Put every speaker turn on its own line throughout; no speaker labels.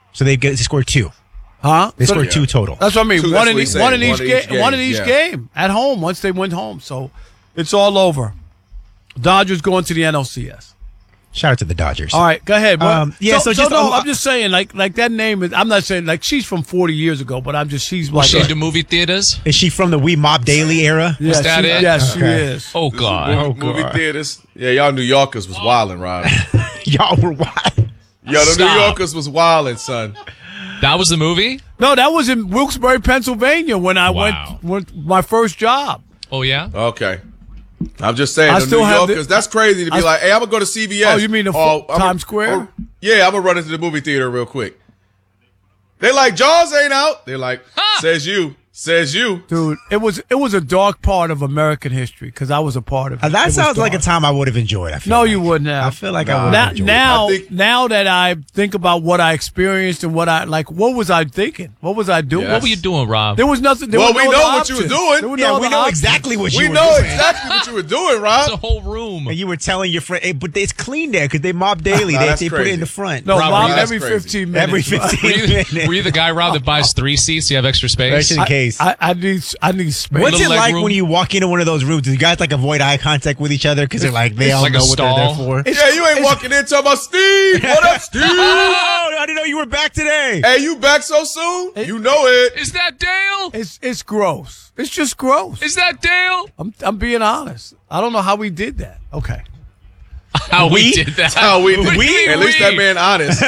So they scored 2.
Huh?
They scored 2 total.
That's what I mean.
2,
One
that's
in
what
each
he's saying.
one in each
Yeah.
game at home once they went home. So it's all over. Dodgers going to the NLCS.
Shout out to the Dodgers.
All right, go ahead.
So just-
I'm just saying, like that name is. I'm not saying like she's from 40 years ago, but she's like.
Was she into movie theaters?
Is she from the We Mob Daily era?
Yeah,
Was that it?
Yes, she
Okay.
is.
Oh God.
Movie theaters. Yeah, y'all New Yorkers was wildin', Rob.
Y'all were wild.
Yo, the
Stop.
New Yorkers was wildin', son.
That was the movie?
No, that was in Wilkes-Barre, Pennsylvania when I
Wow.
went my first job.
Oh yeah.
Okay. I'm just saying,
I
the
still
New
have
Yorkers, that's crazy to be like, hey, I'm going to go to CVS.
Oh, you mean the Times Square?
Yeah, I'm going to run into the movie theater real quick. They like, Jaws ain't out. They're like, says you.
Dude, it was a dark part of American history because I was a part of it. It
That
was
sounds like a
dark.
time I would have enjoyed. I feel
No,
like.
you wouldn't have.
I feel like I would have enjoyed it.
Now,
I think-
now that I think about what I experienced and what was I thinking? What was I doing?
Yeah.
What were you doing, Rob?
There was nothing. There
Well,
were
we
no
know
other
what you were
options.
doing.
There were
Yeah,
no
we
other
know
options.
exactly what you
We
were
know
doing.
exactly what you were doing,
It's a
Rob.
whole room.
And you were telling your friend, hey, but it's clean there because they mob daily.
Nah,
they
that's
put it
crazy.
in the front.
No,
Rob,
Rob,
that's
every
crazy.
15 minutes.
Every 15 minutes.
Were you the guy, Rob, that buys 3 seats? You have extra space.
Just in case.
I need space.
What's
Little
it
leg
like
room.
when you walk into one of those rooms? Do you guys like avoid eye contact with each other because they're like they all
like a
know what they're there
stall.
for?
Yeah, you ain't walking in talking about Steve. What up, Steve?
Oh, I didn't know you were back today.
Hey, you back so soon? You know it.
Is that Dale?
It's gross. It's just gross.
Is that Dale?
I'm being honest. I don't know how we did that. Okay.
How we did that?
How we,
What do you mean
at least that
we?
man honest.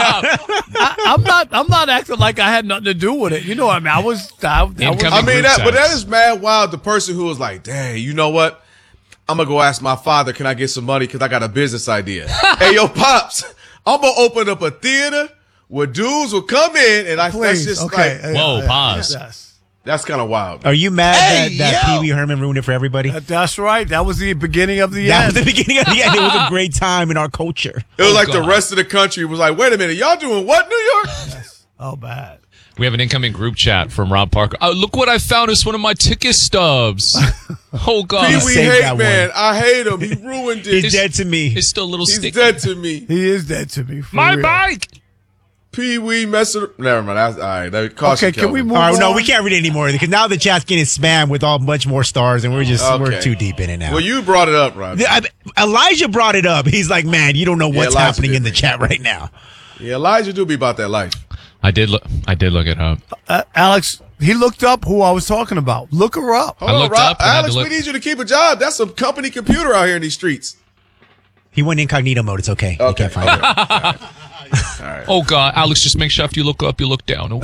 I'm not acting like I had nothing to do with it. You know what I mean? I was
Incoming
I mean,
group
but that
text.
is mad wild. The person who was like, dang, you know what? I'm going to go ask my father, can I get some money? Because I got a business idea. Hey, yo, Pops, I'm going to open up a theater where dudes will come in and that's
Please.
just
Okay.
like,
Whoa, pause.
Yes.
that's kind of wild.
Are you mad
Hey,
that
yo.
Pee Wee Herman ruined it for everybody?
That's right. That was the beginning of the
That was
end.
the beginning of the end. It was a great time in our culture.
It was
Oh,
like the
God.
rest of the country was like, wait a minute, y'all doing what, New York?
Oh, bad.
We have an incoming group chat from Rob Parker. Oh, look what I found. It's one of my ticket stubs. Oh, God.
Pee Wee
saved
hate
that
man.
one.
I hate him. He ruined it.
He's dead to me.
It's still a little
He's
sticky.
dead to me.
He is dead to me. For
My
real.
bike.
Pee Wee messing. Never mind. That's all right. That cost
Okay,
you,
can we
Kelvin.
move
All right,
on?
no, we can't read it anymore because now the chat's getting spammed with all much more stars, and we're
Okay.
too deep in it now.
Well, you brought it up, Rob.
Elijah brought it up. He's like, man, you don't know what's
Elijah
happening
did
in the
bring
chat right now.
Yeah, Elijah do be about that life.
I did look it up.
Alex, he looked up who I was talking about. Look her up.
Hold
I
on,
looked
Rob.
up and had
Alex,
to look-
we need you to keep a job. That's some company computer out here in these streets.
He went incognito mode. It's okay. You
Okay.
can't find it.
Oh, God. Alex, just make sure after you look up, you look down.